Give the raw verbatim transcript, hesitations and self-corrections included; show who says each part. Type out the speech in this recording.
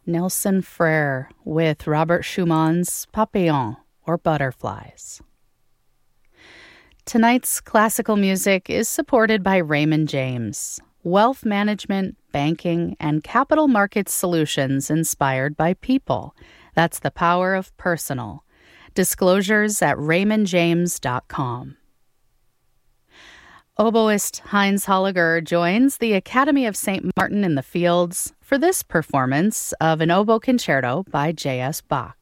Speaker 1: Nelson Frere with Robert Schumann's Papillon, or Butterflies. Tonight's classical music is supported by Raymond James, wealth management, banking, and capital markets solutions inspired by people. That's the power of personal. Disclosures at raymond james dot com. Oboist Heinz Holliger joins the Academy of Saint Martin in the Fields for this performance of an oboe concerto by J S Bach.